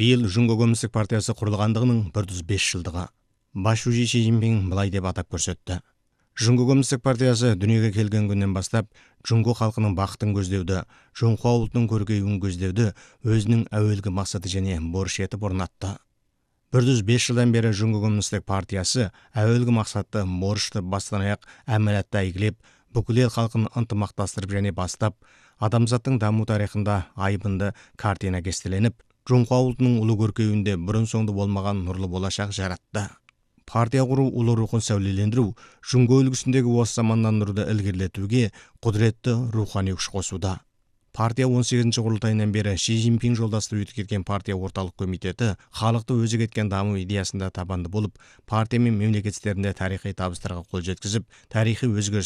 Биыл Жунго Коммунистік партиясы құрылғандығының 105 жылдығы. Башужи Си Цзиньпин былай деп атап көрсетті. Жунго Коммунистік партиясы дүниеге келген күннен бастап, Жунго халқының бақытын көздеуді, Жоңхуа ұлтының көркеюін көздеуді өзінің әуелгі мақсаты және борыш етіп орнатты. 105 жылдан бері Жунго Коммунистік партиясы әуелгі мақсатты борышты бастан аяқ әмәлатты әйгілеп, бүкіл ел халқын ынтымақтастырып және бастап, адамзаттың даму тарихында айбынды картина кестеленіп, Жоңхуа ұлтының ұлы көркеюінде бұрын соңды болмаған нұрлы болашақ жаратты. Партия құру ұлы рухын сәулелендіру, Жунго үлгісіндегі осы заманнан нұрды ілгерілетуге құдіретті рухани күш қосуда. Партия 18-ші құрылтайынан бері Си Цзиньпин жолдастырып өтіп кеткен партия орталық комитеті халықты өзек еткен даму идеясында табанды болып, партия мен мемлекет істерінде тарихи табыстарға қол жеткізіп, тарихи өзгеріс